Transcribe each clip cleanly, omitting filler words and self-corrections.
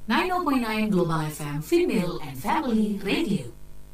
90.9 Global FM, Female and Family Radio.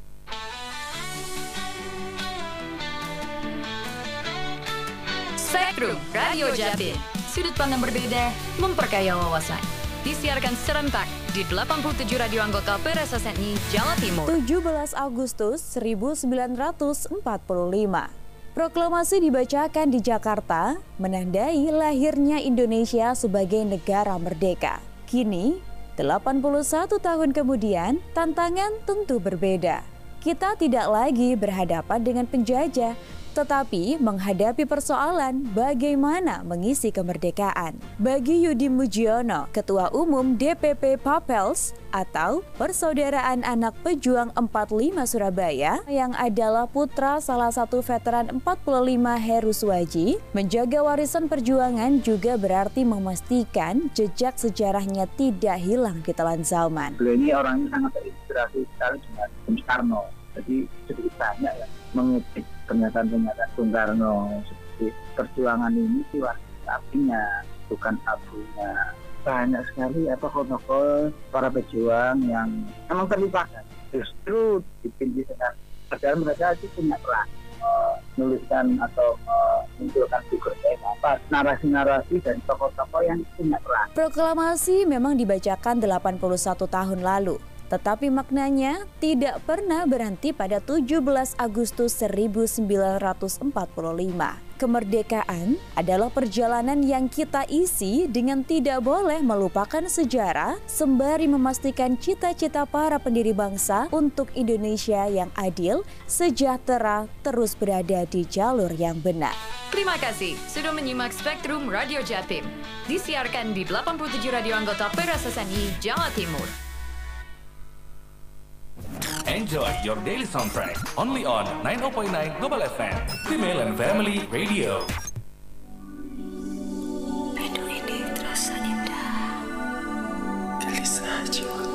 Spektrum Radio Jatim. Sudut pandang berbeda, memperkaya wawasan. Disiarkan serentak di 87 radio anggota PRSSNI Jawa Timur. 17 Agustus 1945. Proklamasi dibacakan di Jakarta, menandai lahirnya Indonesia sebagai negara merdeka. Kini, 81 tahun kemudian, tantangan tentu berbeda. Kita tidak lagi berhadapan dengan penjajah, tetapi menghadapi persoalan bagaimana mengisi kemerdekaan. Bagi Yudi Mujiono, Ketua Umum DPP Papels atau Persaudaraan Anak Pejuang 45 Surabaya yang adalah putra salah satu veteran 45 Heru Suwaji, menjaga warisan perjuangan juga berarti memastikan jejak sejarahnya tidak hilang di telan zaman. Beliau ini orangnya sangat terinspirasi sekali dengan Bung Karno. Jadi sedikit banyak ya mengutip pernyataan-pernyataan Bung Karno seperti perjuangan ini artinya bukan abunya. Banyak sekali tokoh-tokoh para pejuang yang memang terlupakan. Justru dipilih dengan padahal mereka itu punya peran menuliskan atau menunjukkan figurnya narasi-narasi dan tokoh-tokoh yang punya peran. Proklamasi memang dibacakan 81 tahun lalu. Tetapi maknanya tidak pernah berhenti pada 17 Agustus 1945. Kemerdekaan adalah perjalanan yang kita isi dengan tidak boleh melupakan sejarah, sembari memastikan cita-cita para pendiri bangsa untuk Indonesia yang adil, sejahtera, terus berada di jalur yang benar. Terima kasih sudah menyimak Spektrum Radio Jatim. Disiarkan di 87 radio anggota PRSSNI Jawa Timur. Enjoy your daily soundtrack only on 90.9 Global FM, Female and Family Radio. Hidup ini terasa indah. Gelisah jiwa.